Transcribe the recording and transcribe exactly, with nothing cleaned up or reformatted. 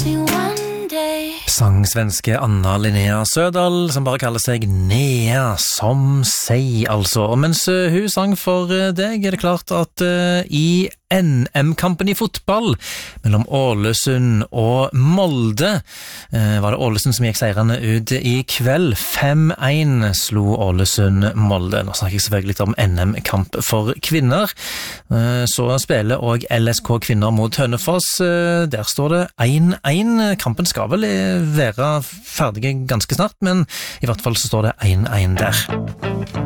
Sang svenske Anna Linnea Sødal, som bare kaller seg Nea som sei, altså. Og mens hun sang for deg, er det klart at uh, i N M-kampen i fotball mellom Ålesund og Molde uh, var det Ålesund som gikk seirende ut i kveld. fem én slo Ålesund Molde. Nå snakker jeg selvfølgelig litt om N M-kamp for kvinner. Uh, så spiller også L S K kvinner mot Hønefoss. Uh, der står det én én. Kampen skal vel være ferdig ganske snart, men i hvert fall så står det én én der.